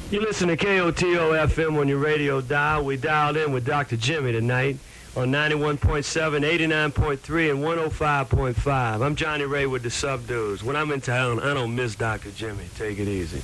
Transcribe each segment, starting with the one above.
You listen to KOTO FM on your radio dial. We dialed in with Dr. Jimmy tonight on 91.7, 89.3, and 105.5. I'm Johnny Ray with the Subdues. When I'm in town, I don't miss Dr. Jimmy. Take it easy.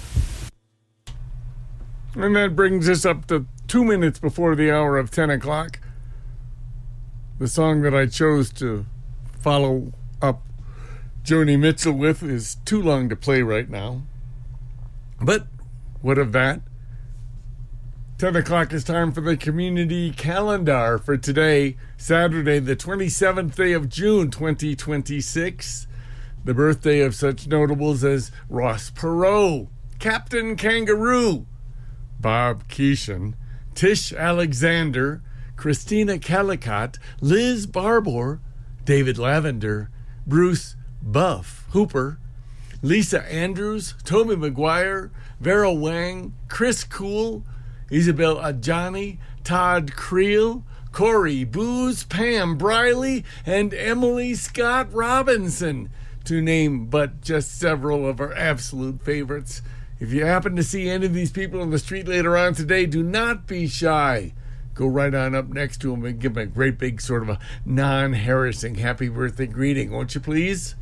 And that brings us up to 2 minutes before the hour of 10 o'clock. The song that I chose to follow up Joni Mitchell with is too long to play right now. But what of that? 10 o'clock is time for the community calendar for today, Saturday, the 27th day of June, 2026. The birthday of such notables as Ross Perot, Captain Kangaroo, Bob Keeshan, Tish Alexander, Christina Calicott, Liz Barbour, David Lavender, Bruce Buff Hooper, Lisa Andrews, Toby Maguire, Vera Wang, Chris Cool, Isabel Adjani, Todd Creel, Corey Booz, Pam Briley, and Emily Scott Robinson, to name but just several of our absolute favorites. If you happen to see any of these people on the street later on today, do not be shy. Go right on up next to them and give them a great big sort of a non-harassing happy birthday greeting, won't you please?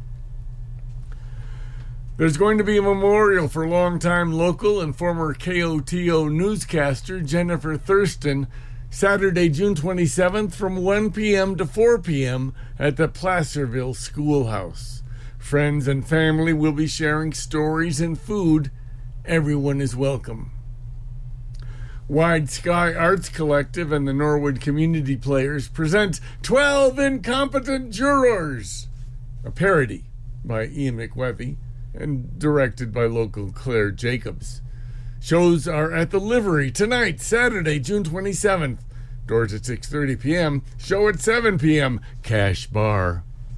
There's going to be a memorial for longtime local and former KOTO newscaster Jennifer Thurston, Saturday, June 27th from 1 p.m. to 4 p.m. at the Placerville Schoolhouse. Friends and family will be sharing stories and food. Everyone is welcome. Wide Sky Arts Collective and the Norwood Community Players present 12 Incompetent Jurors, a parody by Ian McWethy and directed by local Claire Jacobs. Shows are at the Livery tonight, Saturday, June 27th. Doors at 6:30 p.m. Show at 7 p.m. Cash Bar.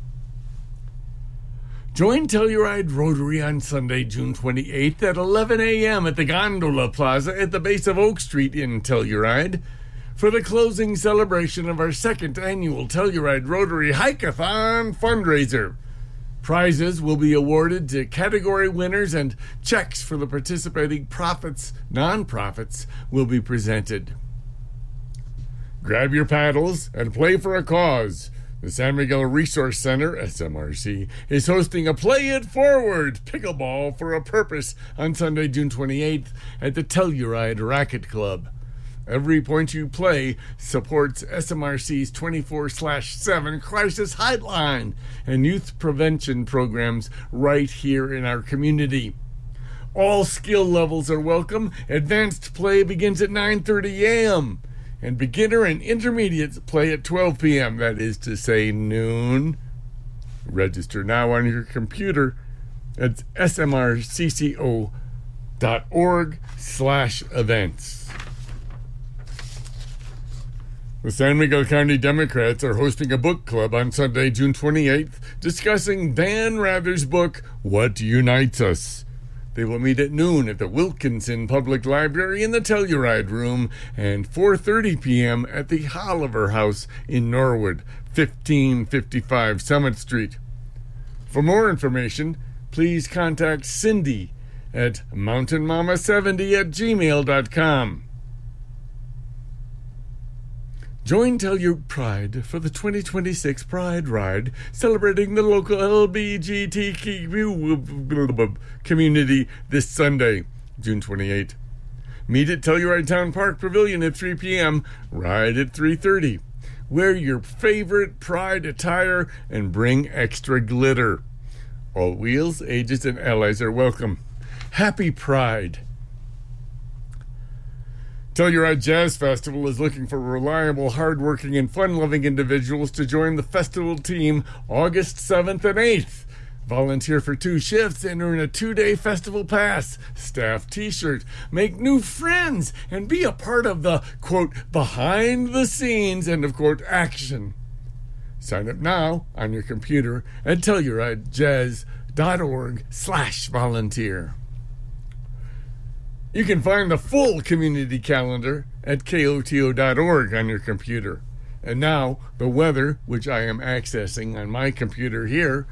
Join Telluride Rotary on Sunday, June 28th at 11 a.m. at the Gondola Plaza at the base of Oak Street in Telluride for the closing celebration of our second annual Telluride Rotary Hike-a-thon fundraiser. Prizes will be awarded to category winners, and checks for the participating nonprofits will be presented. Grab your paddles and play for a cause. The San Miguel Resource Center, SMRC, is hosting a Play It Forward Pickleball for a Purpose on Sunday, June 28th at the Telluride Racket Club. Every point you play supports SMRC's 24/7 crisis hotline and youth prevention programs right here in our community. All skill levels are welcome. Advanced play begins at 9:30 a.m. and beginner and intermediate play at 12 p.m., that is to say noon. Register now on your computer at smrcco.org/events. The San Miguel County Democrats are hosting a book club on Sunday, June 28th, discussing Dan Rather's book, What Unites Us. They will meet at noon at the Wilkinson Public Library in the Telluride Room and 4:30 p.m. at the Holliver House in Norwood, 1555 Summit Street. For more information, please contact Cindy at mountainmama70@gmail.com. Join Telluride Pride for the 2026 Pride Ride, celebrating the local LGBTQ community this Sunday, June 28. Meet at Telluride Town Park Pavilion at 3 p.m., ride at 3:30. Wear your favorite Pride attire and bring extra glitter. All wheels, ages, and allies are welcome. Happy Pride! Telluride Jazz Festival is looking for reliable, hardworking, and fun-loving individuals to join the festival team August 7th and 8th. Volunteer for 2 shifts and earn a 2-day festival pass, staff t-shirt, make new friends, and be a part of the, quote, behind the scenes, end of quote, action. Sign up now on your computer at TellurideJazz.org/volunteer. You can find the full community calendar at KOTO.org on your computer. And now, the weather, which I am accessing on my computer here.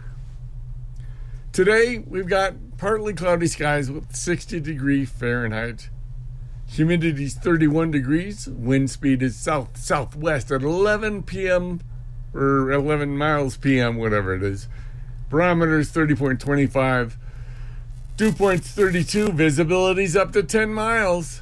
Today, we've got partly cloudy skies with 60 degrees Fahrenheit. Humidity is 31 degrees. Wind speed is south-southwest at 11 p.m. or 11 miles p.m., whatever it is. Barometer is 30.25. Dew point's 32. Visibility's up to 10 miles.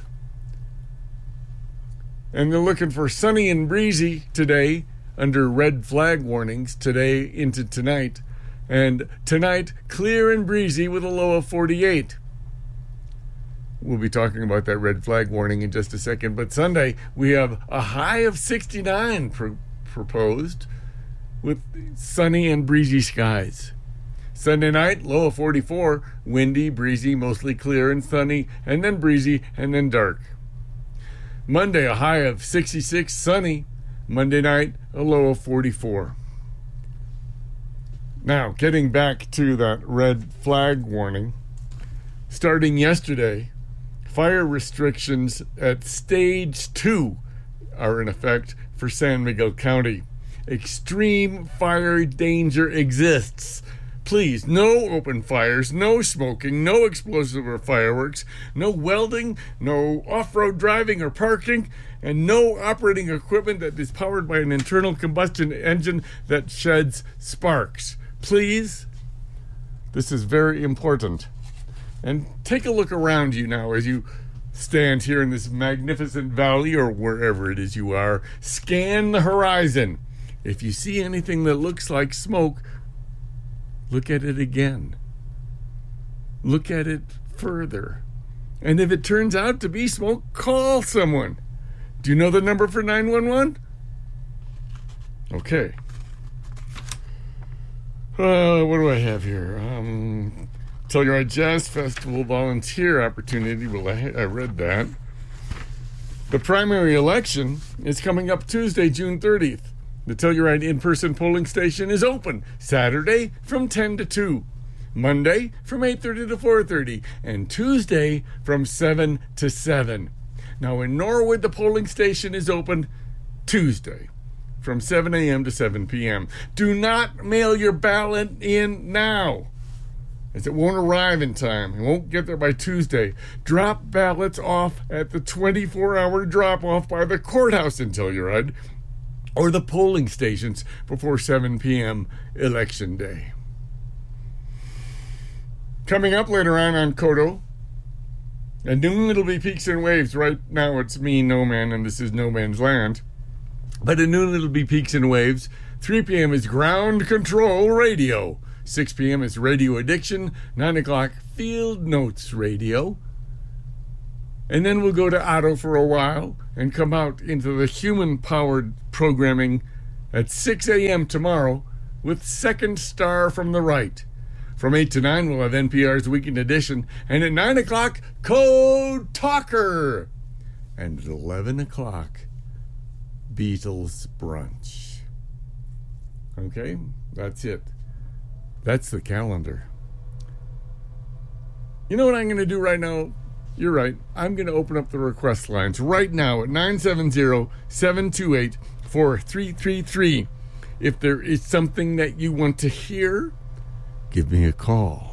And they're looking for sunny and breezy today under red flag warnings today into tonight. And tonight, clear and breezy with a low of 48. We'll be talking about that red flag warning in just a second. But Sunday, we have a high of 69 proposed with sunny and breezy skies. Sunday night, low of 44, windy, breezy, mostly clear and sunny, and then breezy, and then dark. Monday, a high of 66, sunny. Monday night, a low of 44. Now, getting back to that red flag warning, starting yesterday, fire restrictions at Stage 2 are in effect for San Miguel County. Extreme fire danger exists. Please, no open fires, no smoking, no explosive or fireworks, no welding, no off-road driving or parking, and no operating equipment that is powered by an internal combustion engine that sheds sparks. Please, this is very important. And take a look around you now as you stand here in this magnificent valley or wherever it is you are. Scan the horizon. If you see anything that looks like smoke, look at it again. Look at it further. And if it turns out to be smoke, call someone. Do you know the number for 911? Okay. What do I have here? Telluride Jazz Festival volunteer opportunity. Well, I read that. The primary election is coming up Tuesday, June 30th. The Telluride in-person polling station is open Saturday from 10 to 2, Monday from 8:30 to 4:30, and Tuesday from 7 to 7. Now in Norwood, the polling station is open Tuesday from 7 a.m. to 7 p.m. Do not mail your ballot in now, as it won't arrive in time. It won't get there by Tuesday. Drop ballots off at the 24-hour drop-off by the courthouse in Telluride or the polling stations before 7 p.m. Election Day. Coming up later on Kodo, at noon it'll be Peaks and Waves. Right now it's me, No Man, and this is No Man's Land. But at noon it'll be Peaks and Waves. 3 p.m. is Ground Control Radio. 6 p.m. is Radio Addiction. 9 o'clock, Field Notes Radio. And then we'll go to Otto for a while and come out into the human-powered programming at 6 a.m. tomorrow with Second Star from the Right. From 8 to 9, we'll have NPR's Weekend Edition. And at 9 o'clock, Code Talker. And at 11 o'clock, Beatles Brunch. Okay, that's it. That's the calendar. You know what I'm going to do right now? You're right. I'm going to open up the request lines right now at 970-728-4333. If there is something that you want to hear, give me a call.